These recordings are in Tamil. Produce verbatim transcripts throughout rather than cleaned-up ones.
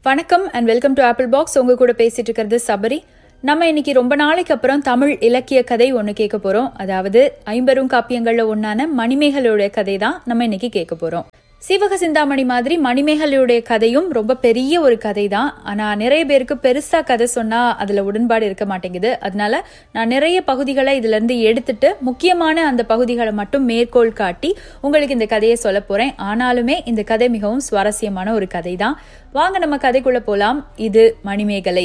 வணக்கம் and welcome to apple box. உங்க கூட பேசிட்டு இருக்கிறது சபரி. நம்ம இன்னைக்கு ரொம்ப நாளைக்கு அப்புறம் தமிழ் இலக்கிய கதை ஒன்று கேட்க போறோம். அதாவது ஐம்பெரும் காப்பியங்கள்ல ஒன்னான மணிமேகலையுடைய கதை தான் நம்ம இன்னைக்கு கேட்க போறோம். சீவக சிந்தாமணி மாதிரி மணிமேகலையுடைய கதையும் ரொம்ப பெரிய ஒரு கதை தான். ஆனா நிறைய பேருக்கு பெருசா கதை சொன்னா அதுல உடன்பாடு இருக்க மாட்டேங்குது. அதனால நான் நிறைய பகுதிகளை இதுல இருந்து எடுத்துட்டு முக்கியமான அந்த பகுதிகளை மட்டும் மேற்கோள் காட்டி உங்களுக்கு இந்த கதையை சொல்ல போறேன். ஆனாலுமே இந்த கதை மிகவும் சுவாரஸ்யமான ஒரு கதை தான். வாங்க நம்ம கதைக்குள்ள போலாம். இது மணிமேகலை.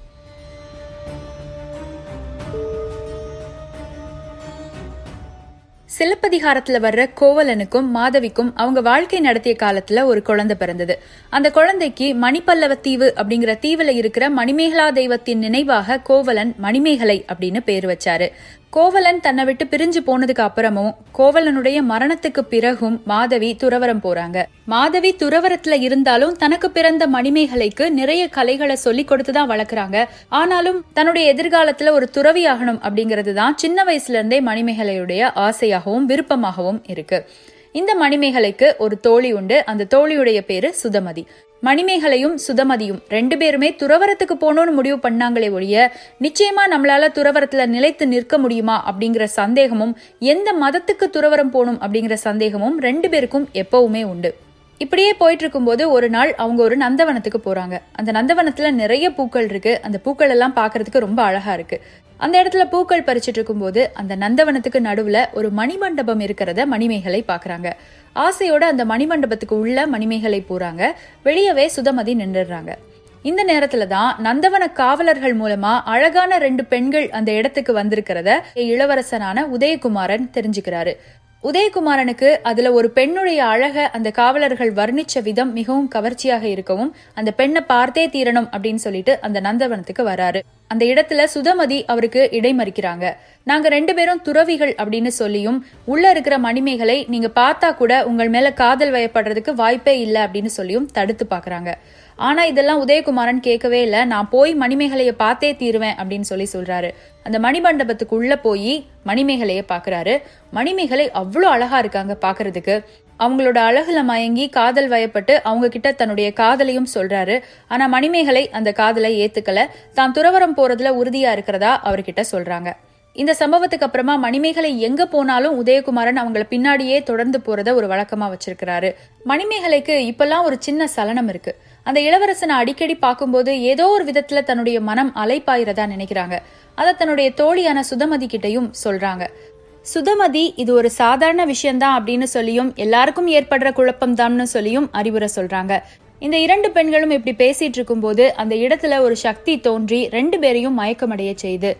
சிலப்பதிகாரத்துல வர்ற கோவலனுக்கும் மாதவிக்கும் அவங்க வாழ்க்கை நடத்திய காலத்துல ஒரு குழந்தை பிறந்தது. அந்த குழந்தைக்கு மணிப்பல்லவ தீவு அப்படிங்கிற தீவுல இருக்கிற மணிமேகலா தெய்வத்தின் நினைவாக கோவலன் மணிமேகலை அப்படின்னு பேர் வச்சாரு. கோவலன் தன்னை விட்டு பிரிஞ்சு போனதுக்கு அப்புறமும் கோவலனுடைய மரணத்துக்கு பிறகும் மாதவி துறவரம் போறாங்க. மாதவி துறவரத்துல இருந்தாலும் தனக்கு பிறந்த மணிமேகலைக்கு நிறைய கலைகளை சொல்லி கொடுத்துதான் வளர்க்குறாங்க. ஆனாலும் தன்னுடைய எதிர்காலத்துல ஒரு துறவி ஆகணும் அப்படிங்கிறது தான் சின்ன வயசுல இருந்தே மணிமேகலையுடைய ஆசையாகவும் விருப்பமாகவும் இருக்கு. இந்த மணிமேகலைக்கு ஒரு தோழி உண்டு. அந்த தோழியுடைய பேரு சுதமதி. மணிமேகலையும் சுதமதியும் ரெண்டு பேருமே துறவரத்துக்கு போகணும்னு முடிவு பண்ணாங்களே ஒழிய நிச்சயமா நம்மளால துறவரத்துல நிலைத்து நிற்க முடியுமா அப்படிங்கிற சந்தேகமும், எந்த மதத்துக்கு துறவரம் போகணும் அப்படிங்கிற சந்தேகமும் ரெண்டு பேருக்கும் எப்பவுமே உண்டு. இப்படியே போயிட்டு இருக்கும் போது ஒரு நாள் அவங்க ஒரு நந்தவனத்துக்கு போறாங்க. அந்த நந்தவனத்துல நிறைய பூக்கள் இருக்கு. அந்த பூக்கள் எல்லாம் பாக்குறதுக்கு ரொம்ப அழகா இருக்கு. அந்த இடத்துல பூக்கள் பறிச்சுட்டு இருக்கும் போது அந்த நந்தவனத்துக்கு நடுவுல ஒரு மணிமண்டபம் இருக்கிறத மணிமேகலை பாக்குறாங்க. ஆசையோட அந்த மணிமண்டபத்துக்கு உள்ள மணிமேகலை போறாங்க. வெளியவே சுதமதி நின்றுடுறாங்க. இந்த நேரத்துலதான் நந்தவன காவலர்கள் மூலமா அழகான ரெண்டு பெண்கள் அந்த இடத்துக்கு வந்திருக்கிறத இளவரசனான உதயகுமாரன் தெரிஞ்சுக்கிறாரு. உதயகுமாரனுக்கு அதுல ஒரு பெண்ணுடைய அழக அந்த காவலர்கள் வர்ணிச்ச விதம் மிகவும் கவர்ச்சியாக இருக்கவும் அந்த பெண்ணை பார்த்தே தீரணும் அப்படின்னு சொல்லிட்டு அந்த நந்தவனத்துக்கு வராரு. அந்த இடத்துல சுதமதி அவருக்கு இடைமறிக்கிறாங்க. நாங்க ரெண்டு பேரும் துறவிகள் அப்படின்னு சொல்லியும் உள்ள இருக்கிற மணிமேகலை நீங்க பார்த்தா கூட உங்கள் மேல காதல் வயப்படுறதுக்கு வாய்ப்பே இல்லை அப்படின்னு சொல்லியும் தடுத்து பாக்குறாங்க. ஆனா இதெல்லாம் உதயகுமாரன் கேட்கவே இல்ல. நான் போய் மணிமேகலைய பார்த்தே தீருவேன் அப்படின்னு சொல்லி சொல்றாரு. அந்த மணிமண்டபத்துக்கு உள்ள போய் மணிமேகலைய பாக்குறாரு. மணிமேகலை அவ்வளவு அழகா இருக்காங்க பாக்குறதுக்கு. அவங்களோட அழகுல மயங்கி காதல் வயப்பட்டு அவங்க கிட்ட தன்னுடைய காதலையும் சொல்றாரு. ஆனா மணிமேகலை அந்த காதலை ஏத்துக்கல. தான் துறவரம் போறதுல உறுதியா இருக்கிறதா அவர்கிட்ட சொல்றாங்க. இந்த சம்பவத்துக்கு அப்புறமா மணிமேகலை எங்க போனாலும் உதயகுமாரன் அவங்கள பின்னாடியே தொடர்ந்து போறத ஒரு வழக்கமா வச்சிருக்கிறாரு. மணிமேகலைக்கு இப்பெல்லாம் ஒரு சின்ன சலனம் இருக்கு. அந்த இளவரசனை அடிக்கடி பார்க்கும்போது ஏதோ ஒரு விதத்துல தன்னுடைய மனம் அலைப்பாயிரதா நினைக்கிறாங்க. அத தன்னுடைய தோழியான சுதமதி கிட்டையும் சொல்றாங்க. சுதமதி இது ஒரு சாதாரண விஷயம்தான் அப்படின்னு சொல்லியும் எல்லாருக்கும் ஏற்படுற குழப்பம் தான்னு சொல்லியும் அறிவுரை சொல்றாங்க. இந்த இரண்டு பெண்களும் இப்படி பேசிட்டு இருக்கும் போது அந்த இடத்துல ஒரு சக்தி தோன்றி ரெண்டு பேரையும் மயக்கமடைய செய்து.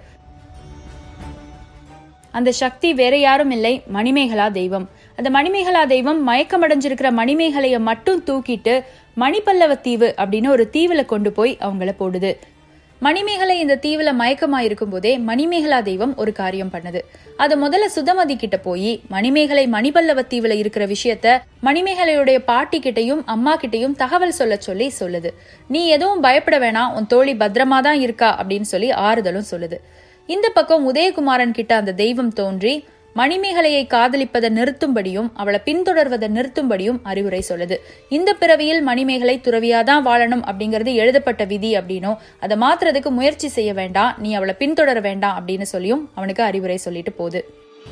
அந்த சக்தி வேற யாரும் இல்லை, மணிமேகலா தெய்வம். அந்த மணிமேகலா தெய்வம் மயக்கமடைஞ்சிருக்கிற மணிமேகலைய மட்டும் தூக்கிட்டு மணிப்பல்லவ தீவு அப்படின்னு ஒரு தீவுல கொண்டு போய் அவங்கள போடுது. மணிமேகலை இந்த தீவுல மயக்கமா இருக்கும் போதே மணிமேகலா தெய்வம் ஒரு காரியம் பண்ணுது. அது முதல்ல சுதமதி கிட்ட போய் மணிமேகலை மணிப்பல்லவ தீவுல இருக்கிற விஷயத்த மணிமேகலையுடைய பாட்டி கிட்டையும் அம்மா கிட்டையும் தகவல் சொல்ல சொல்லி சொல்லுது. நீ எதுவும் பயப்பட வேணாம், உன் தோழி பத்திரமா தான் இருக்கா அப்படின்னு சொல்லி ஆறுதலும் சொல்லுது. இந்த பக்கம் உதயகுமாரன் கிட்ட அந்த தெய்வம் தோன்றி மணிமேகலையை காதலிப்பதை நிறுத்தும்படியும் அவளை பின்தொடர்வதை நிறுத்தும்படியும் அறிவுரை சொல்லுது. இந்த பிறவியில் மணிமேகலை துறவியாதான் வாழணும் அப்படிங்கிறது எழுதப்பட்ட விதி அப்படின்னும் அதை மாத்துறதுக்கு முயற்சி செய்ய வேண்டாம், நீ அவளை பின்தொடர வேண்டாம் அப்படின்னு சொல்லியும் அவனுக்கு அறிவுரை சொல்லிட்டு போகுது.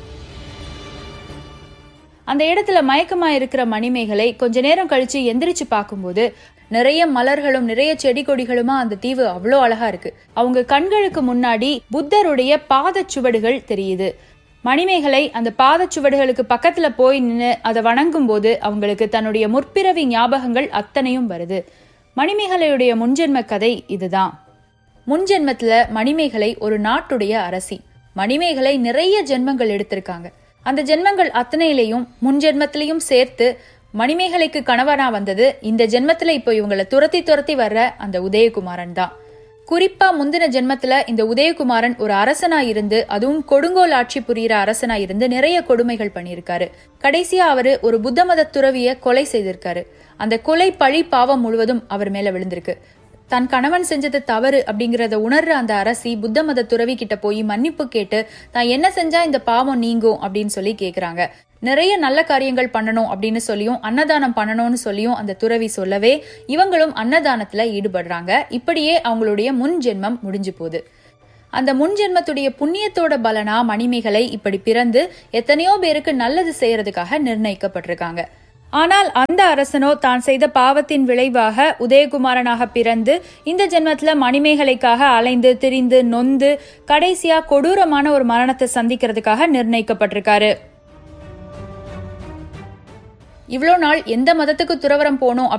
அந்த இடத்துல மயக்கமா இருக்கிற மணிமேகலை கொஞ்ச நேரம் கழிச்சு எந்திரிச்சு பார்க்கும்போது நிறைய மலர்களும் நிறைய செடி கொடிகளுமா அந்த தீவு அவ்வளோ அழகா இருக்கு. அவங்க கண்களுக்கு முன்னாடி புத்தருடைய பாதச்சுவடுகள் தெரியுது. மணிமேகலை அந்த பாதச்சுவடுகளுக்கு பக்கத்துல போய் நின்று அதை வணங்கும் போது அவங்களுக்கு தன்னுடைய முற்பிறவி ஞாபகங்கள் அத்தனையும் வருது. மணிமேகலையுடைய முன்ஜென்ம கதை இதுதான். முன்ஜென்மத்துல மணிமேகலை ஒரு நாட்டுடைய அரசி. மணிமேகலை நிறைய ஜென்மங்கள் எடுத்திருக்காங்க. அந்த ஜென்மங்கள் அத்தனையிலையும் முன்ஜென்மத்திலையும் சேர்த்து மணிமேகலைக்கு கணவனா வந்தது இந்த ஜென்மத்துல இப்போ இவங்களை துரத்தி துரத்தி வர்ற அந்த உதயகுமாரன் தான். குறிப்பா முந்தின ஜென்மத்துல இந்த உதயகுமாரன் ஒரு அரசனா இருந்து, அதுவும் கொடுங்கோல் ஆட்சி புரியிற அரசனா இருந்து நிறைய கொடுமைகள் பண்ணியிருக்காரு. கடைசியா அவரு ஒரு புத்த மத துறவிய கொலை செய்திருக்காரு. அந்த கொலை பழி பாவம் முழுவதும் அவர் மேல விழுந்திருக்கு. தன் கணவன் செஞ்சது தவறு அப்படிங்கறத உணர்ற அந்த அரசி புத்த மத துறவி கிட்ட போய் மன்னிப்பு கேட்டு தான் என்ன செஞ்சா இந்த பாவம் நீங்கும் அப்படின்னு சொல்லி கேக்குறாங்க. நிறைய நல்ல காரியங்கள் பண்ணணும் அப்படின்னு சொல்லியும் அன்னதானம் பண்ணணும்னு சொல்லியும் அந்த துறவி சொல்லவே இவங்களும் அன்னதானத்துல ஈடுபடுறாங்க. இப்படியே அவங்களுடைய முன் ஜென்மம் முடிஞ்சு போகுது. அந்த முன் ஜென்மத்துடைய புண்ணியத்தோட பலனா மணிமேகலை இப்படி பிறந்து எத்தனையோ பேருக்கு நல்லது செய்யறதுக்காக நிர்ணயிக்கப்பட்டிருக்காங்க. ஆனால் அந்த அரசனோ தான் செய்த பாவத்தின் விளைவாக உதயகுமாரனாக பிறந்து இந்த ஜென்மத்துல மணிமேகலைக்காக அலைந்து திரிந்து நொந்து கடைசியா கொடூரமான ஒரு மரணத்தை சந்திக்கிறதுக்காக நிர்ணயிக்கப்பட்டிருக்காரு. இவ்வளோ நாள் எந்த மதத்துக்கு துறவரம் போனோம்